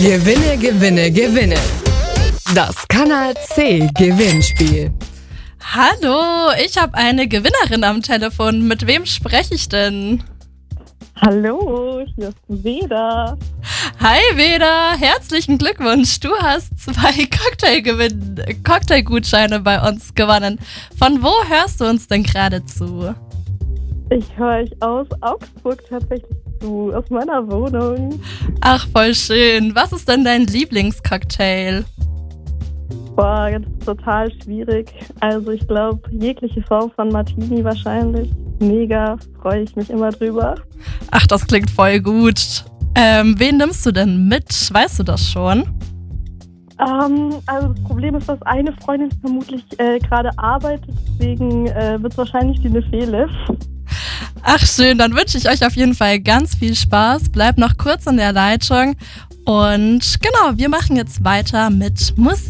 Gewinne, gewinne, gewinne. Das Kanal C Gewinnspiel. Hallo, ich habe eine Gewinnerin am Telefon. Mit wem spreche ich denn? Hallo, hier ist Veda. Hi Veda, herzlichen Glückwunsch. Du hast 2 Cocktailgutscheine bei uns gewonnen. Von wo hörst du uns denn gerade zu? Ich höre euch aus Augsburg tatsächlich zu, aus meiner Wohnung. Ach, voll schön. Was ist denn dein Lieblingscocktail? Boah, das ist total schwierig. Also ich glaube, jegliche Form von Martini wahrscheinlich. Mega, freue ich mich immer drüber. Ach, das klingt voll gut. Wen nimmst du denn mit? Weißt du das schon? Also das Problem ist, dass eine Freundin vermutlich gerade arbeitet, deswegen wird es wahrscheinlich die Nefele. Ach schön, dann wünsche ich euch auf jeden Fall ganz viel Spaß. Bleibt noch kurz in der Leitung. Und genau, wir machen jetzt weiter mit Musik.